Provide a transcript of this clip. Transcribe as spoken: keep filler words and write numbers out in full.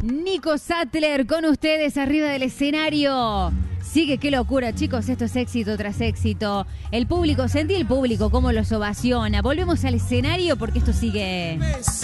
Nico Sattler con ustedes arriba del escenario. Sigue, qué locura, chicos, esto es éxito tras éxito. El público, sentí el público cómo los ovaciona. Volvemos al escenario porque esto sigue.